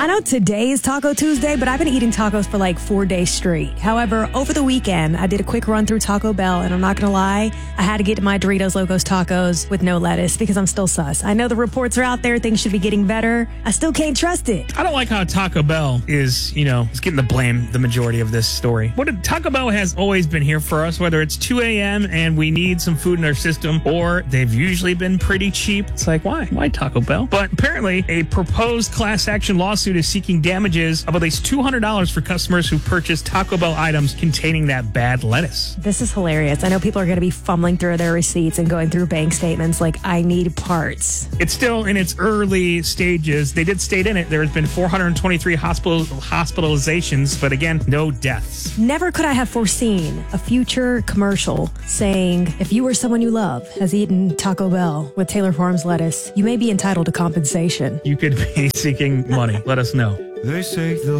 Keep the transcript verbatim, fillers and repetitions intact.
I know today is Taco Tuesday, but I've been eating tacos for like four days straight. However, over the weekend, I did a quick run through Taco Bell, and I'm not going to lie, I had to get my Doritos Locos Tacos with no lettuce because I'm still sus. I know the reports are out there, things should be getting better. I still can't trust it. I don't like how Taco Bell is, you know, is getting the blame the majority of this story. What did, Taco Bell has always been here for us, whether it's two a.m. and we need some food in our system, or they've usually been pretty cheap. It's like, why? Why Taco Bell? But apparently, a proposed class action lawsuit is seeking damages of at least two hundred dollars for customers who purchase Taco Bell items containing that bad lettuce. This is hilarious. I know people are going to be fumbling through their receipts and going through bank statements like, I need parts. It's still in its early stages. They did state in it there has been four hundred twenty-three hospital hospitalizations, but again, no deaths. Never could I have foreseen a future commercial saying, if you or someone you love has eaten Taco Bell with Taylor Farms lettuce, you may be entitled to compensation. You could be seeking money. Let us know. They say the